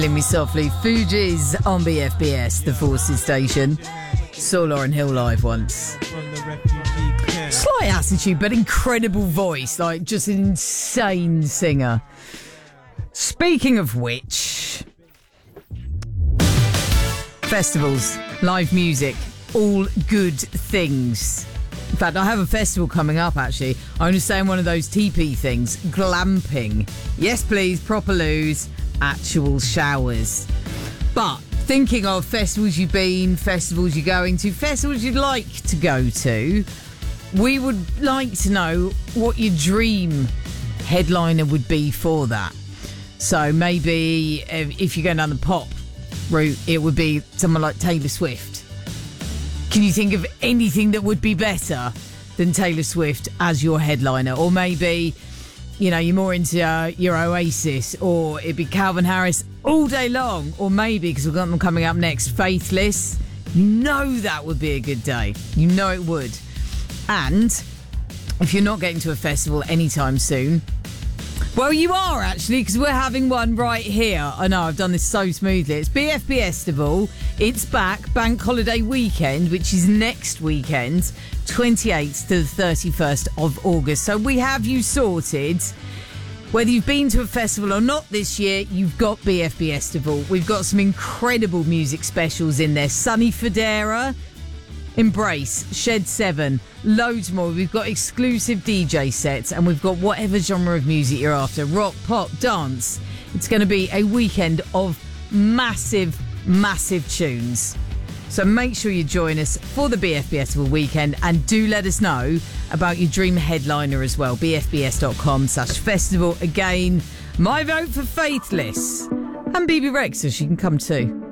Me softly, Fugees on BFBS, the Forces station. Saw Lauryn Hill live once. Slight attitude, but incredible voice, like just an insane singer. Speaking of which, festivals, live music, all good things. In fact, I have a festival coming up, actually. I'm going to stay in one of those teepee things, glamping. Yes, please, proper loos. Actual showers. But thinking of festivals you've been, festivals you're going to, festivals you'd like to go to, we would like to know what your dream headliner would be for that. So maybe if you're going down the pop route, it would be someone like Taylor Swift. Can you think of anything that would be better than Taylor Swift as your headliner? Or maybe, you know, you're more into your Oasis, or it'd be Calvin Harris all day long. Or maybe, because we've got them coming up next, Faithless. You know that would be a good day. You know it would. And if you're not getting to a festival anytime soon, well, you are actually, because we're having one right here. I know, I've done this so smoothly. It's BFB Festival. It's back, Bank Holiday Weekend, which is next weekend, 28th to the 31st of August. So we have you sorted. Whether you've been to a festival or not this year, you've got BFB Festival. We've got some incredible music specials in there. Sonny Fodera, Embrace, Shed 7, loads more. We've got exclusive DJ sets, and we've got whatever genre of music you're after. Rock, pop, dance. It's going to be a weekend of massive tunes. So make sure you join us for the BFB Festival weekend, and do let us know about your dream headliner as well. bfbs.com/festival. Again, my vote for Faithless, and BB Rex, so she can come too.